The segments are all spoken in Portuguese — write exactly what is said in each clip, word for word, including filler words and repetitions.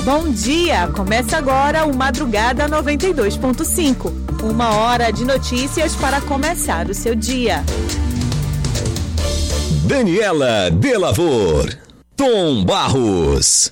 Bom dia! Começa agora o Madrugada noventa e dois ponto cinco. Uma hora de notícias para começar o seu dia. Daniela Delavor, Tom Barros.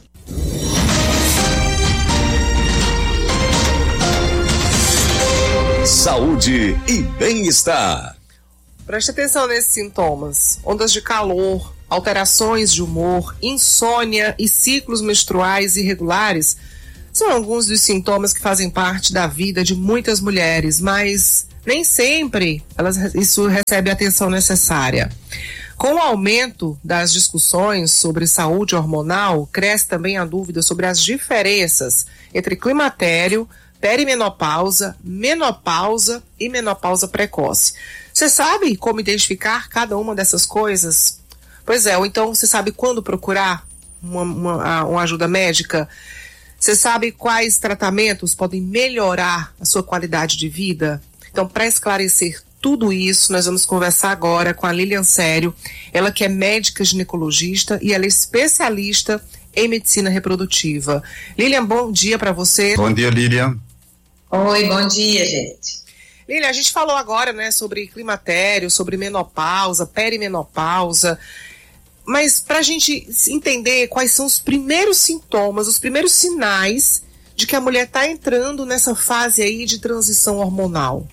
Saúde e bem-estar. Preste atenção nesses sintomas: ondas de calor, alterações de humor, insônia e ciclos menstruais irregulares são alguns dos sintomas que fazem parte da vida de muitas mulheres, mas nem sempre elas, isso recebe a atenção necessária. Com o aumento das discussões sobre saúde hormonal, cresce também a dúvida sobre as diferenças entre climatério, perimenopausa, menopausa e menopausa precoce. Você sabe como identificar cada uma dessas coisas? Pois é, ou então você sabe quando procurar uma, uma, uma ajuda médica? Você sabe quais tratamentos podem melhorar a sua qualidade de vida? Então, para esclarecer tudo isso, nós vamos conversar agora com a Lilian Sério, ela que é médica ginecologista e ela é especialista em medicina reprodutiva. Lilian, bom dia para você. Bom dia, Lilian. Oi, bom dia, gente. Lilian, a gente falou agora, né, sobre climatério, sobre menopausa, perimenopausa, mas para a gente entender quais são os primeiros sintomas, os primeiros sinais de que a mulher está entrando nessa fase aí de transição hormonal.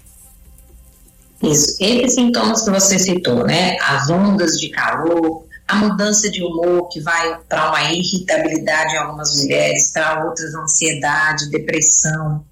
Isso, esses sintomas que você citou, né, as ondas de calor, a mudança de humor que vai para uma irritabilidade em algumas mulheres, para outras ansiedade, depressão,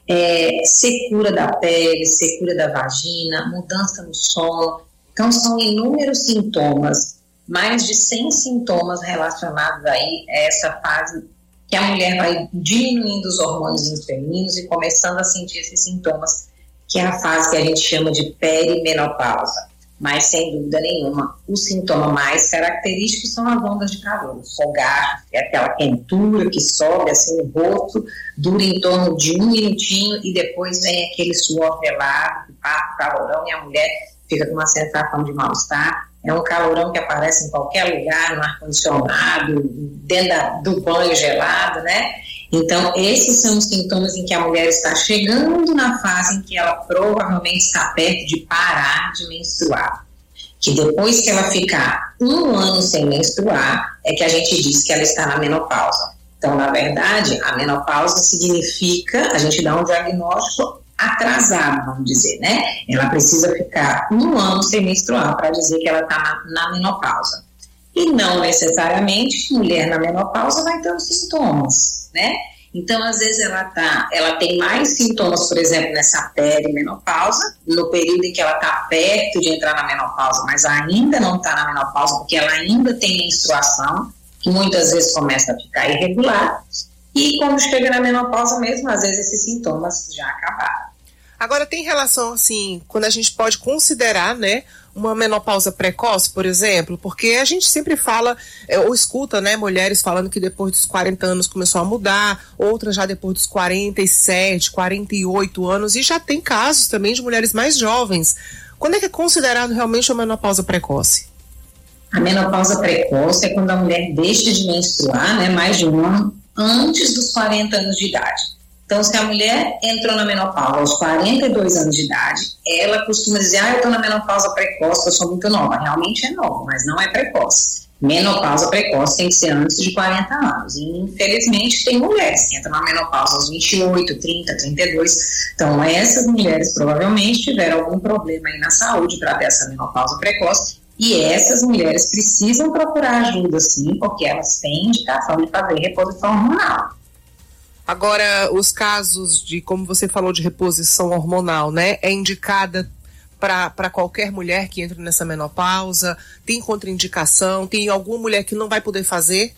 é, secura da pele, secura da vagina, mudança no sono. Então são inúmeros sintomas, mais de cem sintomas relacionados aí a essa fase que a mulher vai diminuindo os hormônios femininos e começando a sentir esses sintomas, que é a fase que a gente chama de perimenopausa. Mas, sem dúvida nenhuma, o sintoma mais característico são as ondas de calor. O fogar, que é aquela quentura que sobe assim no rosto, dura em torno de um minutinho e depois vem aquele suor velado, que passa o calorão e a mulher fica com uma sensação de mal-estar. É um calorão que aparece em qualquer lugar, no ar-condicionado, dentro da, do banho gelado, né? Então, esses são os sintomas em que a mulher está chegando na fase em que ela provavelmente está perto de parar de menstruar. Que depois que ela ficar um ano sem menstruar, é que a gente diz que ela está na menopausa. Então, na verdade, a menopausa significa, a gente dá um diagnóstico atrasado, vamos dizer, né? Ela precisa ficar um ano sem menstruar para dizer que ela está na, na menopausa. E não necessariamente mulher na menopausa vai ter os sintomas, né? Então, às vezes, ela, tá, ela tem mais sintomas, por exemplo, nessa perimenopausa, no período em que ela está perto de entrar na menopausa, mas ainda não está na menopausa, porque ela ainda tem menstruação, que muitas vezes começa a ficar irregular, e quando chega na menopausa mesmo, às vezes esses sintomas já acabaram. Agora, tem relação, assim, quando a gente pode considerar, né, uma menopausa precoce, por exemplo, porque a gente sempre fala, é, ou escuta, né, mulheres falando que depois dos quarenta anos começou a mudar, outras já depois dos quarenta e sete, quarenta e oito anos, e já tem casos também de mulheres mais jovens. Quando é que é considerado realmente uma menopausa precoce? A menopausa precoce é quando a mulher deixa de menstruar, né, mais de um ano antes dos quarenta anos de idade. Então, se a mulher entrou na menopausa aos quarenta e dois anos de idade, ela costuma dizer, ah, eu estou na menopausa precoce, eu sou muito nova. Realmente é nova, mas não é precoce. Menopausa precoce tem que ser antes de quarenta anos. E, infelizmente, tem mulheres que entram na menopausa aos vinte e oito, trinta, trinta e dois. Então, essas mulheres provavelmente tiveram algum problema aí na saúde para ter essa menopausa precoce. E essas mulheres precisam procurar ajuda, sim, porque elas têm indicação de fazer reposição hormonal. Agora, os casos de, como você falou, de reposição hormonal, né? É indicada para qualquer mulher que entra nessa menopausa? Tem contraindicação? Tem alguma mulher que não vai poder fazer?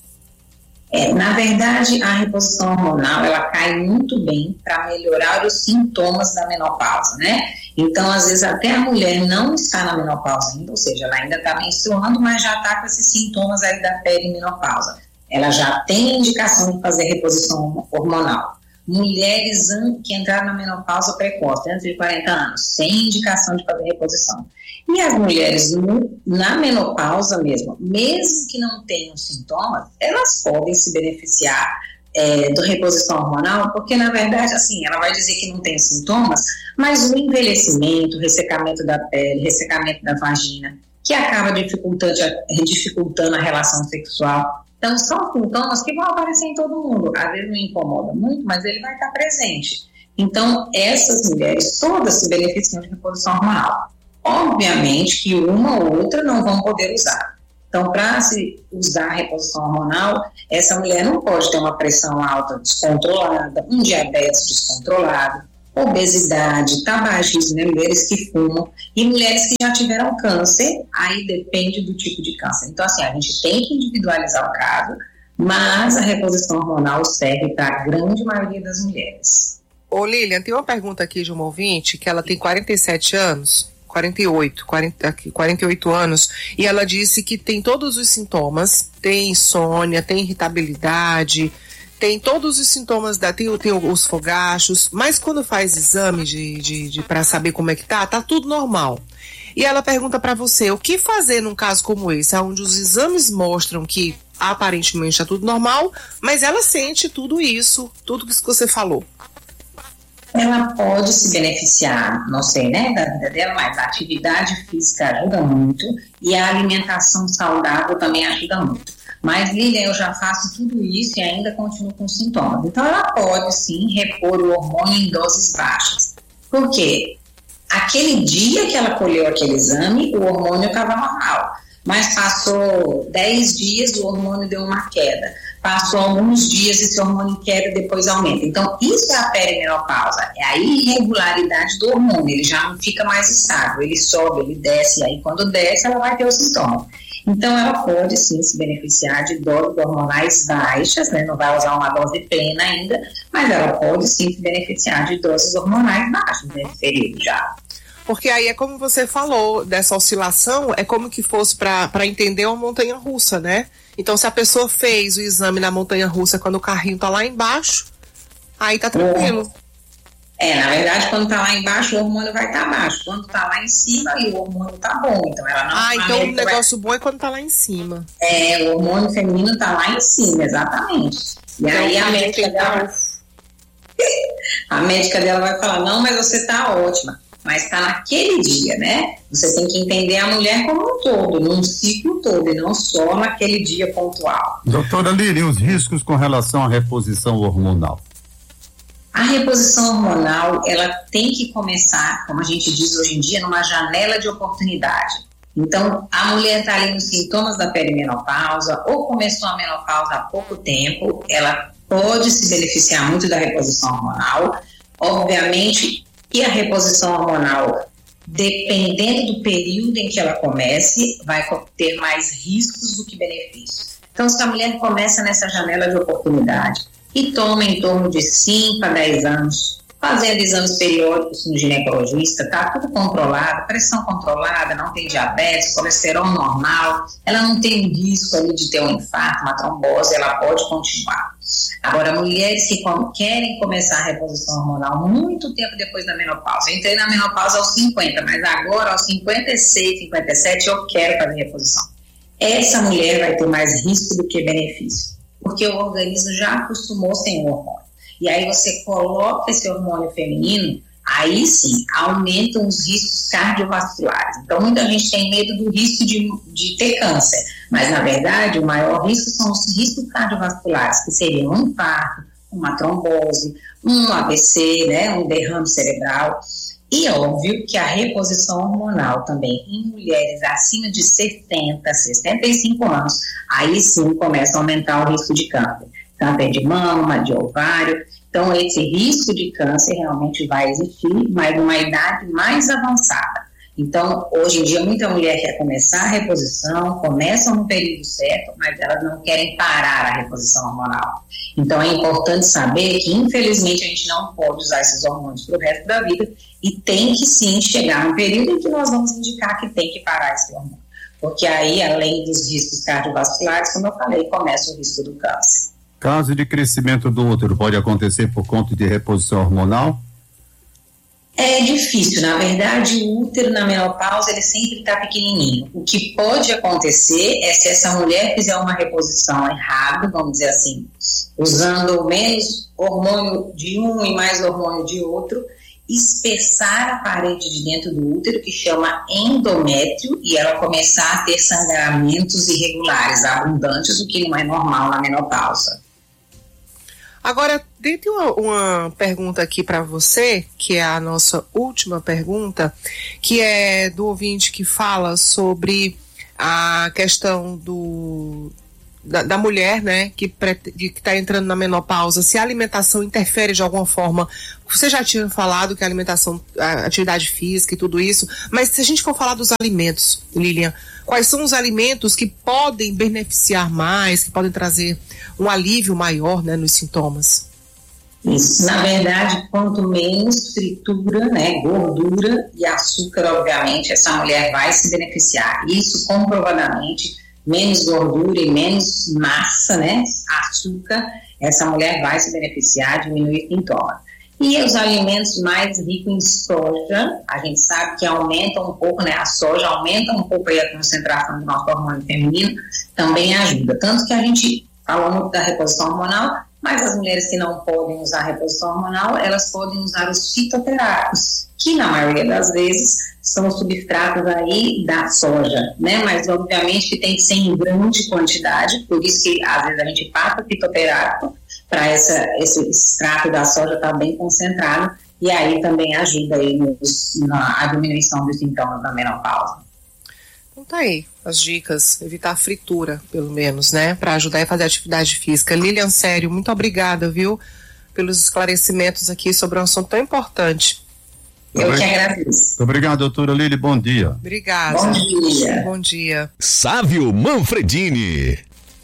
É, na verdade, a reposição hormonal, ela cai muito bem para melhorar os sintomas da menopausa, né? Então, às vezes, até a mulher não está na menopausa ainda, ou seja, ela ainda está menstruando, mas já está com esses sintomas aí da perimenopausa. Ela já tem indicação de fazer reposição hormonal. Mulheres que entraram na menopausa precoce, antes de quarenta anos, sem indicação de fazer reposição. E as mulheres no, na menopausa mesmo, mesmo que não tenham sintomas, elas podem se beneficiar é, do reposição hormonal, porque na verdade, assim, ela vai dizer que não tem sintomas, mas o envelhecimento, o ressecamento da pele, ressecamento da vagina, que acaba dificultando, dificultando a relação sexual. Então, são sintomas que vão aparecer em todo mundo. Às vezes não incomoda muito, mas ele vai estar presente. Então, essas mulheres todas se beneficiam de reposição hormonal. Obviamente que uma ou outra não vão poder usar. Então, para se usar a reposição hormonal, essa mulher não pode ter uma pressão alta descontrolada, um diabetes descontrolado, obesidade, tabagismo, né? Mulheres que fumam e mulheres que já tiveram câncer, aí depende do tipo de câncer. Então, assim, a gente tem que individualizar o caso, mas a reposição hormonal serve para a grande maioria das mulheres. Ô Lilian, tem uma pergunta aqui de uma ouvinte que ela tem quarenta e sete anos, quarenta e oito, quarenta, quarenta e oito anos, e ela disse que tem todos os sintomas, tem insônia, tem irritabilidade, tem todos os sintomas, da, tem, tem os fogachos, mas quando faz exame de, de, de, para saber como é que tá, tá tudo normal. E ela pergunta para você, o que fazer num caso como esse, onde os exames mostram que aparentemente está tudo normal, mas ela sente tudo isso, tudo isso que você falou. Ela pode se beneficiar, não sei, né, da vida dela, mas a atividade física ajuda muito e a alimentação saudável também ajuda muito. Mas, Lilian, eu já faço tudo isso e ainda continuo com sintomas. Então, ela pode, sim, repor o hormônio em doses baixas. Por quê? Aquele dia que ela colheu aquele exame, o hormônio estava normal. Mas passou dez dias, o hormônio deu uma queda. Passou alguns dias, esse hormônio queda e depois aumenta. Então, isso é a perimenopausa. É a irregularidade do hormônio. Ele já não fica mais estável. Ele sobe, ele desce. E aí, quando desce, ela vai ter o sintoma. Então, ela pode, sim, se beneficiar de doses hormonais baixas, né? Não vai usar uma dose plena ainda, mas ela pode, sim, se beneficiar de doses hormonais baixas nesse período já. Porque aí é como você falou, dessa oscilação, é como que fosse para entender uma montanha-russa, né? Então, se a pessoa fez o exame na montanha-russa quando o carrinho tá lá embaixo, aí tá tranquilo. É, na verdade, quando tá lá embaixo, o hormônio vai estar tá baixo. Quando tá lá em cima, aí o hormônio tá bom. Então, ela não ah, então o negócio vai... bom é quando tá lá em cima. É, o hormônio feminino tá lá em cima, exatamente. E então, aí a médica dela... a médica dela vai falar, não, mas você tá ótima. Mas está naquele dia, né? Você tem que entender a mulher como um todo, num ciclo todo, e não só naquele dia pontual. Doutora Lilian, os riscos com relação à reposição hormonal? A reposição hormonal, ela tem que começar, como a gente diz hoje em dia, numa janela de oportunidade. Então, a mulher está ali nos sintomas da perimenopausa, ou começou a menopausa há pouco tempo, ela pode se beneficiar muito da reposição hormonal. Obviamente, e a reposição hormonal, dependendo do período em que ela comece, vai ter mais riscos do que benefícios. Então, se a mulher começa nessa janela de oportunidade e toma em torno de cinco a dez anos, fazendo exames periódicos no ginecologista, está tudo controlado, pressão controlada, não tem diabetes, colesterol normal, ela não tem risco ali de ter um infarto, uma trombose, ela pode continuar. Agora, mulheres que com, querem começar a reposição hormonal muito tempo depois da menopausa, eu entrei na menopausa aos cinquenta, mas agora aos cinquenta e seis, cinquenta e sete eu quero fazer reposição. Essa mulher vai ter mais risco do que benefício, porque o organismo já acostumou sem o hormônio. E aí você coloca esse hormônio feminino, aí sim, aumentam os riscos cardiovasculares. Então, muita gente tem medo do risco de, de ter câncer, mas, na verdade, o maior risco são os riscos cardiovasculares, que seriam um infarto, uma trombose, um A V C, né, um derrame cerebral. E óbvio que a reposição hormonal também em mulheres acima de sessenta, sessenta e cinco anos, aí sim começa a aumentar o risco de câncer. Câncer de mama, de ovário. Então, esse risco de câncer realmente vai existir, mas numa idade mais avançada. Então, hoje em dia, muita mulher quer começar a reposição, começam no período certo, mas elas não querem parar a reposição hormonal. Então, é importante saber que, infelizmente, a gente não pode usar esses hormônios para o resto da vida e tem que, sim, chegar no período em que nós vamos indicar que tem que parar esse hormônio. Porque aí, além dos riscos cardiovasculares, como eu falei, começa o risco do câncer. Caso de crescimento do útero pode acontecer por conta de reposição hormonal? É difícil, na verdade o útero na menopausa ele sempre está pequenininho. O que pode acontecer é se essa mulher fizer uma reposição errada, vamos dizer assim, usando menos hormônio de um e mais hormônio de outro, espessar a parede de dentro do útero, que chama endométrio, e ela começar a ter sangramentos irregulares, abundantes, o que não é normal na menopausa. Agora, tem uma, uma pergunta aqui para você, que é a nossa última pergunta, que é do ouvinte que fala sobre a questão do... Da, da mulher, né, que está entrando na menopausa, se a alimentação interfere de alguma forma. Você já tinha falado que a alimentação, a atividade física e tudo isso, mas se a gente for falar dos alimentos, Lilian, quais são os alimentos que podem beneficiar mais, que podem trazer um alívio maior, né, nos sintomas? Isso, na verdade, quanto menos fritura, né, gordura e açúcar, obviamente, essa mulher vai se beneficiar. Isso comprovadamente, menos gordura e menos massa, né, açúcar, essa mulher vai se beneficiar, diminuir sintomas. E os alimentos mais ricos em soja, a gente sabe que aumenta um pouco, né, a soja aumenta um pouco aí a concentração do nosso hormônio feminino, também ajuda. Tanto que a gente falou muito da reposição hormonal, mas as mulheres que não podem usar reposição hormonal, elas podem usar os fitoterápicos, que na maioria das vezes são substratos aí da soja, né? Mas obviamente que tem que ser em grande quantidade, por isso que às vezes a gente passa fitoterápico para essa esse extrato da soja estar tá bem concentrado, e aí também ajuda aí nos, na a diminuição dos sintomas da menopausa. Então tá aí as dicas, evitar a fritura, pelo menos, né? Para ajudar a fazer atividade física. Lilian Sério, muito obrigada, viu? Pelos esclarecimentos aqui sobre um assunto tão importante. Eu que agradeço. Muito obrigado, doutora Lili. Bom dia. Obrigada. Bom dia. Bom dia. Sávio Manfredini.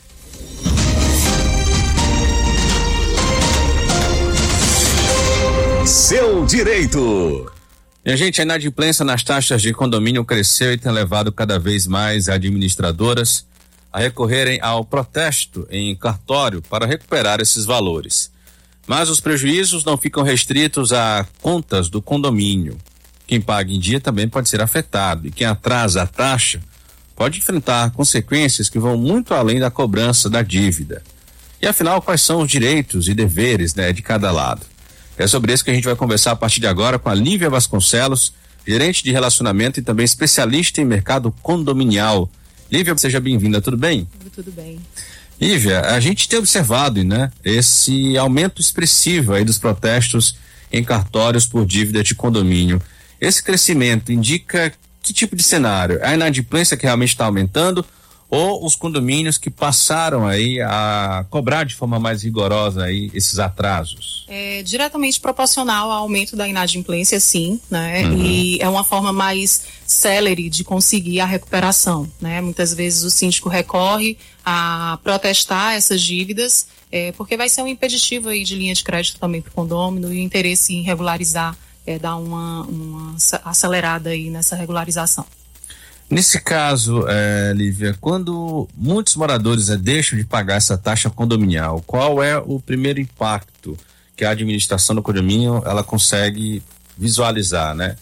Seu direito. Minha gente, a inadimplência nas taxas de condomínio cresceu e tem levado cada vez mais administradoras a recorrerem ao protesto em cartório para recuperar esses valores. Mas os prejuízos não ficam restritos a contas do condomínio. Quem paga em dia também pode ser afetado, e quem atrasa a taxa pode enfrentar consequências que vão muito além da cobrança da dívida. E afinal, quais são os direitos e deveres, né, de cada lado? É sobre isso que a gente vai conversar a partir de agora com a Lívia Vasconcelos, gerente de relacionamento e também especialista em mercado condominial. Lívia, seja bem-vinda, tudo bem? Tudo bem. Lívia, a gente tem observado, né, esse aumento expressivo aí dos protestos em cartórios por dívida de condomínio. Esse crescimento indica que tipo de cenário? A inadimplência que realmente está aumentando ou os condomínios que passaram aí a cobrar de forma mais rigorosa aí esses atrasos? É diretamente proporcional ao aumento da inadimplência, sim, né? Uhum. E é uma forma mais célere de conseguir a recuperação, né? Muitas vezes o síndico recorre a protestar essas dívidas, é, porque vai ser um impeditivo aí de linha de crédito também para o condômino, e o interesse em regularizar, é, dar uma, uma acelerada aí nessa regularização. Nesse caso, é, Lívia, quando muitos moradores é, deixam de pagar essa taxa condominial, qual é o primeiro impacto que a administração do condomínio ela consegue visualizar, né?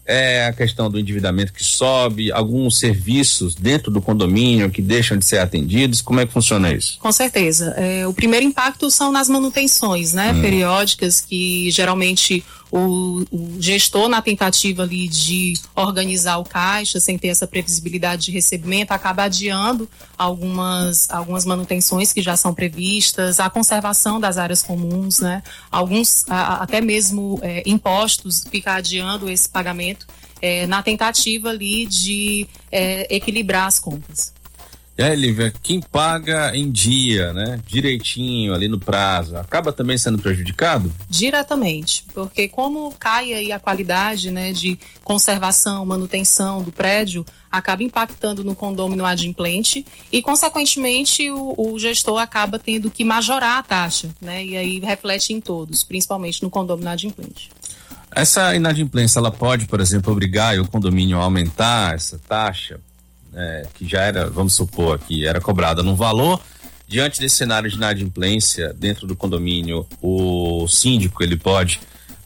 É a questão do endividamento que sobe, alguns serviços dentro do condomínio que deixam de ser atendidos, como é que funciona isso? Com certeza. É, o primeiro impacto são nas manutenções, né, hum. periódicas, que geralmente o, o gestor, na tentativa ali de organizar o caixa, sem ter essa previsibilidade de recebimento, acaba adiando algumas, algumas manutenções que já são previstas, a conservação das áreas comuns, né, alguns, a, até mesmo é, impostos, fica adiando esse pagamento, é, na tentativa ali de é, equilibrar as contas. E aí, Lívia, quem paga em dia, né, direitinho, ali no prazo, acaba também sendo prejudicado? Diretamente, porque como cai aí a qualidade, né, de conservação, manutenção do prédio, acaba impactando no condômino adimplente e, consequentemente, o, o gestor acaba tendo que majorar a taxa, né, e aí reflete em todos, principalmente no condômino adimplente. Essa inadimplência, ela pode, por exemplo, obrigar o condomínio a aumentar essa taxa? É, que já era, vamos supor aqui, era cobrada num valor. Diante desse cenário de inadimplência dentro do condomínio, o síndico ele pode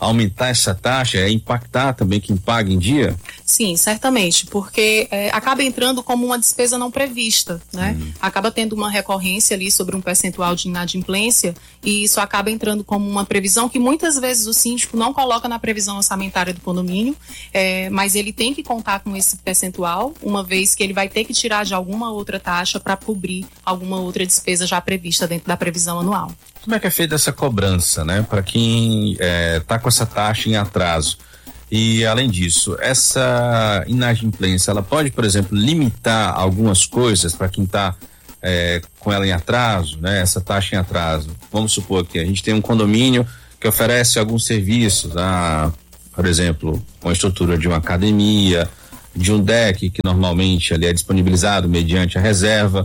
aumentar essa taxa, é impactar também quem paga em dia? Sim, certamente, porque é, acaba entrando como uma despesa não prevista, né? Hum. Acaba tendo uma recorrência ali sobre um percentual de inadimplência e isso acaba entrando como uma previsão que muitas vezes o síndico não coloca na previsão orçamentária do condomínio, é, mas ele tem que contar com esse percentual, uma vez que ele vai ter que tirar de alguma outra taxa para cobrir alguma outra despesa já prevista dentro da previsão anual. Como é que é feita essa cobrança, né? Para quem está é, com essa taxa em atraso. E, além disso, essa inadimplência, ela pode, por exemplo, limitar algumas coisas para quem está é, com ela em atraso, né? Essa taxa em atraso. Vamos supor que a gente tem um condomínio que oferece alguns serviços, a, por exemplo, uma estrutura de uma academia, de um deck que normalmente ali é disponibilizado mediante a reserva,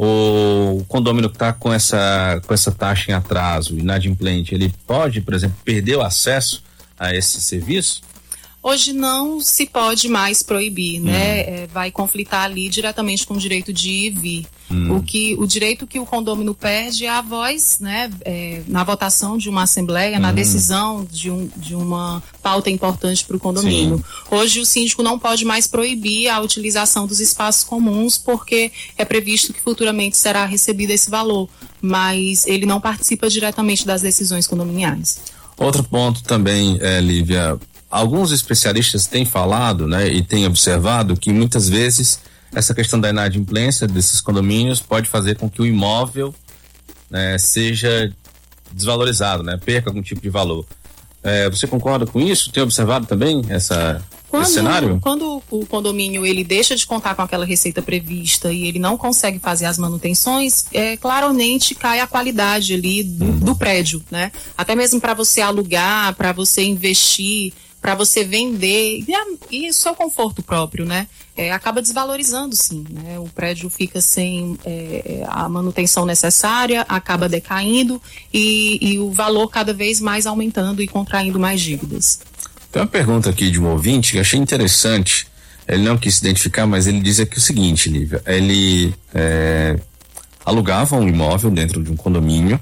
ou o condomínio que está com essa, com essa taxa em atraso, inadimplente, ele pode, por exemplo, perder o acesso a esse serviço? Hoje não se pode mais proibir, hum. né? É, vai conflitar ali diretamente com o direito de ir e vir. Hum. O, que, o direito que o condômino perde é a voz, né? É, na votação de uma assembleia, hum. na decisão de, um, de uma pauta importante para o condomínio. Sim. Hoje o síndico não pode mais proibir a utilização dos espaços comuns porque é previsto que futuramente será recebido esse valor, mas ele não participa diretamente das decisões condominiais. Outro ponto também, é, Lívia, alguns especialistas têm falado, né, e têm observado que muitas vezes essa questão da inadimplência desses condomínios pode fazer com que o imóvel, né, seja desvalorizado, né, perca algum tipo de valor. É, você concorda com isso? Tem observado também essa, quando, esse cenário? Quando o condomínio ele deixa de contar com aquela receita prevista e ele não consegue fazer as manutenções, é, claramente cai a qualidade ali do, uhum. do prédio, né? Até mesmo para você alugar, para você investir, para você vender, e, e seu conforto próprio, né? É, acaba desvalorizando, sim, né? O prédio fica sem é, a manutenção necessária, acaba decaindo e, e o valor cada vez mais aumentando e contraindo mais dívidas. Tem uma pergunta aqui de um ouvinte que eu achei interessante. Ele não quis se identificar, mas ele diz aqui o seguinte, Lívia. Ele é, alugava um imóvel dentro de um condomínio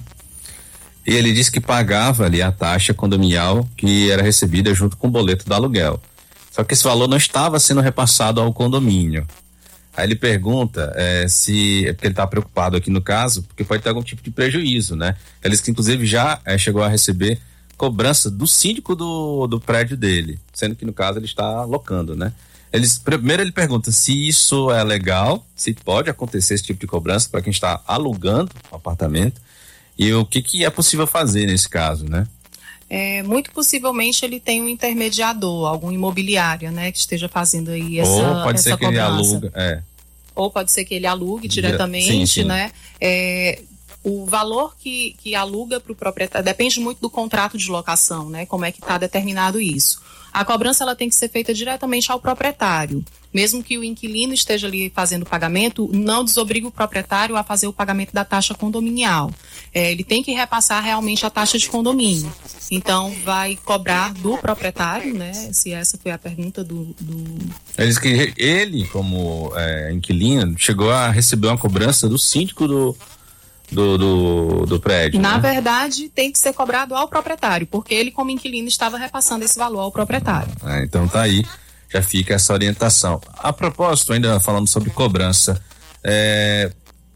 e ele disse que pagava ali a taxa condominial que era recebida junto com o boleto do aluguel. Só que esse valor não estava sendo repassado ao condomínio. Aí ele pergunta é, se, é porque ele está preocupado aqui no caso, porque pode ter algum tipo de prejuízo, né? Ele disse que inclusive já é, chegou a receber cobrança do síndico do, do prédio dele, sendo que no caso ele está locando, né? Eles, primeiro ele pergunta se isso é legal, se pode acontecer esse tipo de cobrança para quem está alugando o apartamento e o que, que é possível fazer nesse caso, né? É, muito possivelmente ele tem um intermediador, algum imobiliário, né, que esteja fazendo aí essa Ou pode essa ser que cobrança. ele aluga, é. Ou pode ser que ele alugue diretamente, sim, sim. né? É, o valor que, que aluga para o proprietário depende muito do contrato de locação, né? Como é que está determinado isso. A cobrança ela tem que ser feita diretamente ao proprietário. Mesmo que o inquilino esteja ali fazendo o pagamento, não desobriga o proprietário a fazer o pagamento da taxa condominial. É, ele tem que repassar realmente a taxa de condomínio. Então, vai cobrar do proprietário, né? Se essa foi a pergunta do... do... Ele disse que ele, como é, inquilino, chegou a receber uma cobrança do síndico do... Do, do, do prédio. Na né? verdade, tem que ser cobrado ao proprietário, porque ele, como inquilino, estava repassando esse valor ao proprietário. Ah, então tá aí, já fica essa orientação. A propósito, ainda falando sobre cobrança, é,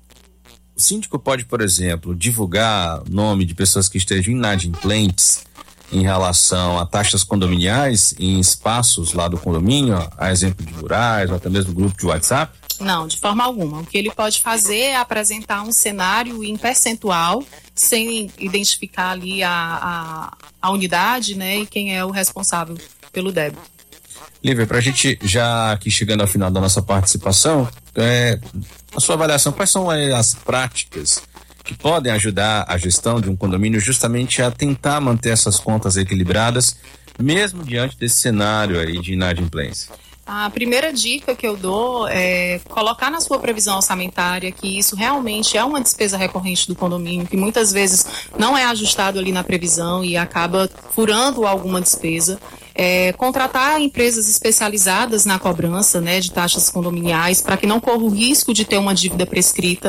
o síndico pode, por exemplo, divulgar nome de pessoas que estejam inadimplentes em relação a taxas condominiais em espaços lá do condomínio, a exemplo de murais ou até mesmo grupo de WhatsApp? Não, de forma alguma. O que ele pode fazer é apresentar um cenário em percentual, sem identificar ali a, a, a unidade, né, e quem é o responsável pelo débito. Lívia, para a gente já aqui chegando ao final da nossa participação, é, a sua avaliação, quais são as práticas que podem ajudar a gestão de um condomínio justamente a tentar manter essas contas equilibradas, mesmo diante desse cenário aí de inadimplência? A primeira dica que eu dou é colocar na sua previsão orçamentária que isso realmente é uma despesa recorrente do condomínio, que muitas vezes não é ajustado ali na previsão e acaba furando alguma despesa. É, contratar empresas especializadas na cobrança, né, de taxas condominiais para que não corra o risco de ter uma dívida prescrita.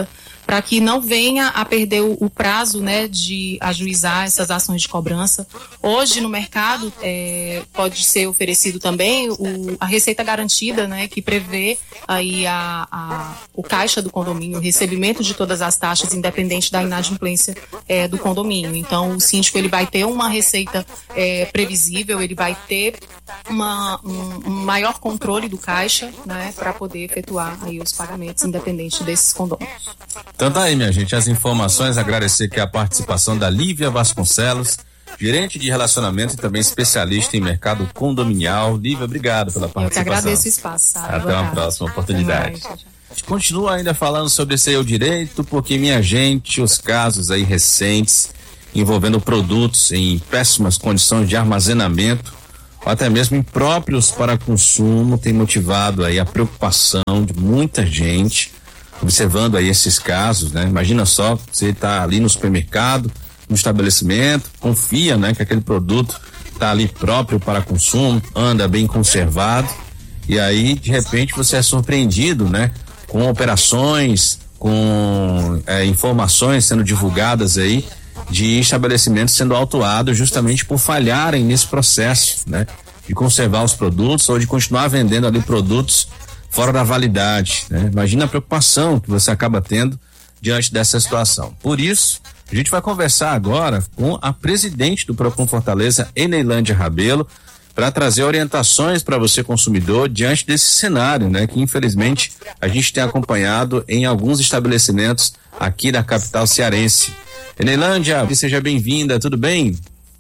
para que não venha a perder o, o prazo, né, de ajuizar essas ações de cobrança. Hoje no mercado é, pode ser oferecido também o, a receita garantida, né, que prevê aí a, a, o caixa do condomínio, o recebimento de todas as taxas, independente da inadimplência é, do condomínio. Então o síndico ele vai ter uma receita é, previsível, ele vai ter uma, um, um maior controle do caixa, né, para poder efetuar aí os pagamentos, independente desses condomínios. Então tá aí, minha gente, as informações. Agradecer aqui a participação da Lívia Vasconcelos, gerente de relacionamento e também especialista em mercado condominial. Lívia, obrigado pela participação. Eu que agradeço o espaço, sabe? Até uma próxima oportunidade. A gente continua ainda falando sobre esse aí o direito, porque, minha gente, os casos aí recentes envolvendo produtos em péssimas condições de armazenamento ou até mesmo impróprios para consumo tem motivado aí a preocupação de muita gente observando aí esses casos, né? Imagina só, você está ali no supermercado, no estabelecimento, confia, né, que aquele produto está ali próprio para consumo, anda bem conservado, e aí de repente você é surpreendido, né, com operações, com é, informações sendo divulgadas aí de estabelecimentos sendo autuados justamente por falharem nesse processo, né, de conservar os produtos ou de continuar vendendo ali produtos fora da validade, né? Imagina a preocupação que você acaba tendo diante dessa situação. Por isso, a gente vai conversar agora com a presidente do Procon Fortaleza, Eneilândia Rabelo, para trazer orientações para você, consumidor, diante desse cenário, né, que infelizmente a gente tem acompanhado em alguns estabelecimentos aqui da capital cearense. Eneilândia, seja bem-vinda, tudo bem?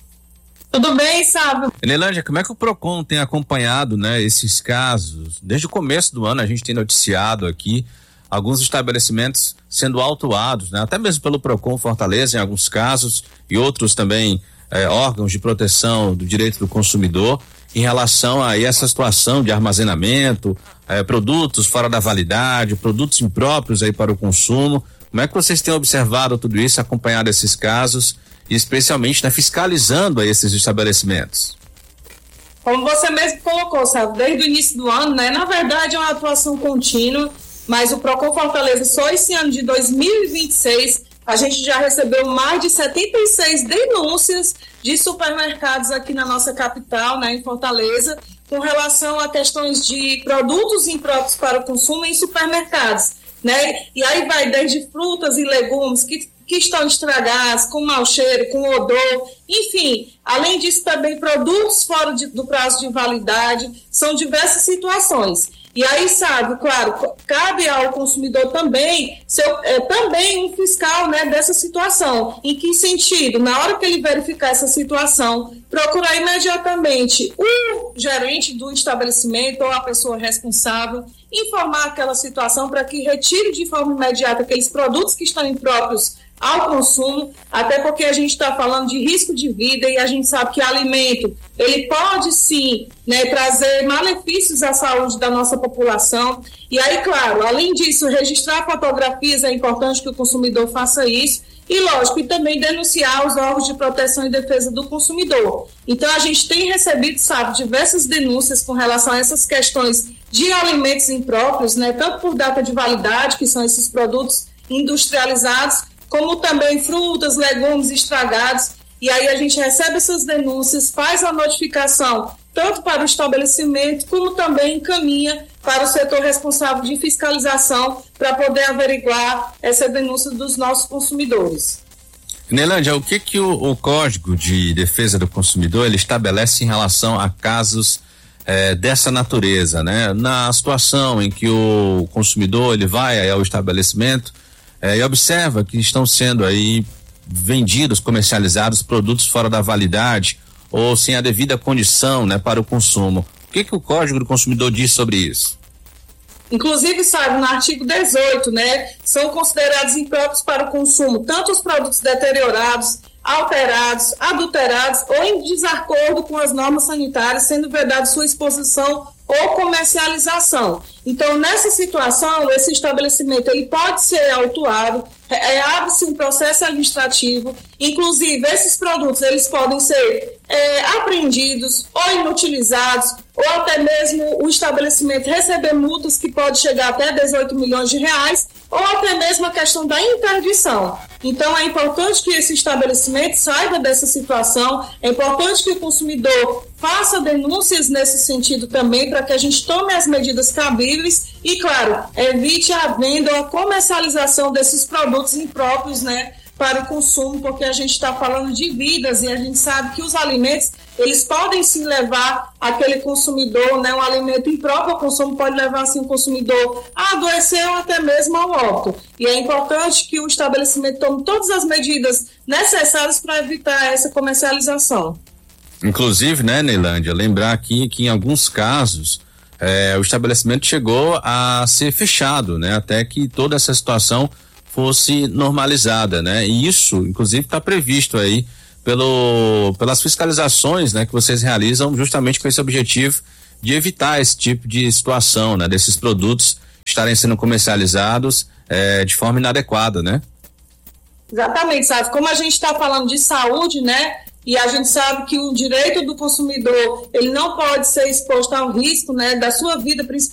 Tudo bem, Sábio? Eneilândia, como é que o Procon tem acompanhado, né, esses casos? Desde o começo do ano a gente tem noticiado aqui alguns estabelecimentos sendo autuados, né, até mesmo pelo Procon Fortaleza em alguns casos e outros também eh, órgãos de proteção do direito do consumidor em relação a essa situação de armazenamento, eh, produtos fora da validade, produtos impróprios aí para o consumo. Como é que vocês têm observado tudo isso, acompanhado esses casos e especialmente, né, fiscalizando a esses estabelecimentos? Como você mesmo colocou, sabe, desde o início do ano, né, na verdade é uma atuação contínua, mas o Procon Fortaleza só esse ano de dois mil e vinte e seis a gente já recebeu mais de setenta e seis denúncias de supermercados aqui na nossa capital, né, em Fortaleza, com relação a questões de produtos impróprios para o consumo em supermercados, né, e aí vai desde frutas e legumes que que estão estragados, com mau cheiro, com odor, enfim, além disso também produtos fora de, do prazo de validade, são diversas situações. E aí, sabe, claro, cabe ao consumidor também ser é, também um fiscal, né, dessa situação. Em que sentido? Na hora que ele verificar essa situação, procurar imediatamente o gerente do estabelecimento ou a pessoa responsável, informar aquela situação para que retire de forma imediata aqueles produtos que estão impróprios ao consumo, até porque a gente está falando de risco de vida e a gente sabe que alimento, ele pode sim, né, trazer malefícios à saúde da nossa população. E aí, claro, além disso, registrar fotografias, é importante que o consumidor faça isso e, lógico, e também denunciar os órgãos de proteção e defesa do consumidor. Então, a gente tem recebido, sabe, diversas denúncias com relação a essas questões de alimentos impróprios, né, tanto por data de validade, que são esses produtos industrializados, como também frutas, legumes estragados, e aí a gente recebe essas denúncias, faz a notificação tanto para o estabelecimento, como também encaminha para o setor responsável de fiscalização para poder averiguar essa denúncia dos nossos consumidores. Eneilândia, o que que o, o Código de Defesa do Consumidor ele estabelece em relação a casos eh, dessa natureza, né? Na situação em que o consumidor ele vai ao estabelecimento É, e observa que estão sendo aí vendidos, comercializados produtos fora da validade ou sem a devida condição, né, para o consumo. O que que o Código do Consumidor diz sobre isso? Inclusive, sabe, no artigo dezoito, né, são considerados impróprios para o consumo tanto os produtos deteriorados, alterados, adulterados ou em desacordo com as normas sanitárias, sendo vedada sua exposição ou comercialização. Então, nessa situação, esse estabelecimento ele pode ser autuado, é, abre-se um processo administrativo, inclusive esses produtos eles podem ser é, apreendidos ou inutilizados, ou até mesmo o estabelecimento receber multas que pode chegar até dezoito milhões de reais, ou até mesmo a questão da interdição. Então, é importante que esse estabelecimento saiba dessa situação, é importante que o consumidor faça denúncias nesse sentido também, para que a gente tome as medidas cabíveis e, claro, evite a venda ou a comercialização desses produtos impróprios, né, para o consumo, porque a gente está falando de vidas e a gente sabe que os alimentos, eles podem sim levar aquele consumidor, né, um alimento impróprio ao consumo pode levar assim o consumidor a adoecer ou até mesmo ao óbito. E é importante que o estabelecimento tome todas as medidas necessárias para evitar essa comercialização. Inclusive, né, Neilândia, lembrar aqui que em alguns casos é, o estabelecimento chegou a ser fechado, né, até que toda essa situação fosse normalizada, né? E isso, inclusive, está previsto aí pelo, pelas fiscalizações, né, que vocês realizam justamente com esse objetivo de evitar esse tipo de situação, né, desses produtos estarem sendo comercializados é, de forma inadequada, né? Exatamente, sabe? Como a gente está falando de saúde, né? E a gente sabe que o direito do consumidor, ele não pode ser exposto ao risco, né, da sua vida, principalmente